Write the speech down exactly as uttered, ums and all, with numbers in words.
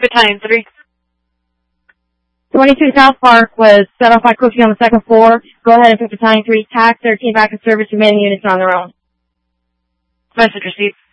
Battalion three. twenty-two South Park was set off by Cookie on the second floor. Go ahead and pick Battalion three. T A C thirteen back in service. Remaining units are on their own. Message received.